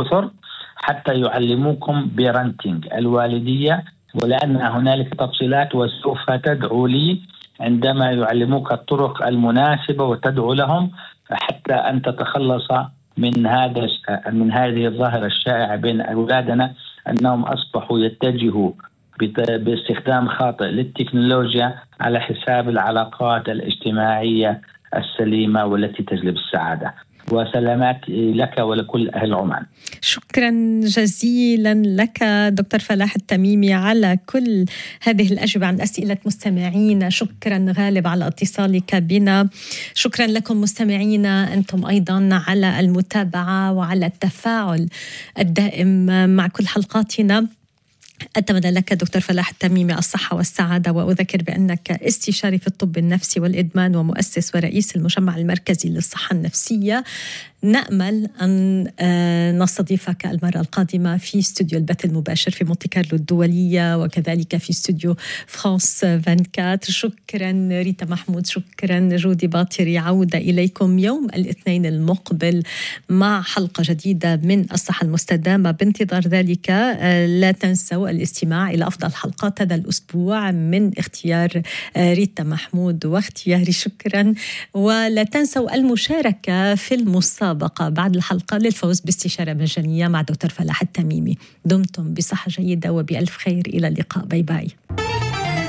الأسر حتى يعلموكم بيرنتينج الوالدية، ولأن هنالك تفصيلات وسوف تدعو لي عندما يعلموك الطرق المناسبة وتدعو لهم حتى أن تتخلص من هذه الظاهرة الشائعة بين أولادنا، أنهم أصبحوا يتجهوا باستخدام خاطئ للتكنولوجيا على حساب العلاقات الاجتماعية السليمة والتي تجلب السعادة. وسلامات لك ولكل أهل عمان. شكرا جزيلا لك دكتور فلاح التميمي على كل هذه الأجوبة عن أسئلة مستمعين. شكرا غالب على اتصالك بنا. شكرا لكم مستمعينا أنتم أيضا على المتابعة وعلى التفاعل الدائم مع كل حلقاتنا. أتمنى لك دكتور فلاح التميمي الصحة والسعادة، وأذكر بأنك استشاري في الطب النفسي والإدمان ومؤسس ورئيس المجمع المركزي للصحة النفسية. نأمل أن نستضيفك المرة القادمة في استوديو البث المباشر في مونتي كارلو الدولية، وكذلك في استوديو فرانس 24. شكرا ريتا محمود، شكرا جودي باطري. عودة إليكم يوم الاثنين المقبل مع حلقة جديدة من الصحة المستدامة. بانتظار ذلك لا تنسوا الاستماع إلى أفضل حلقات هذا الأسبوع من اختيار ريتا محمود واختياري. شكرا، ولا تنسوا المشاركة في المسابقة بعد الحلقة للفوز باستشارة مجانية مع دكتور فلاح التميمي. دمتم بصحة جيدة وبألف خير. إلى اللقاء. باي باي.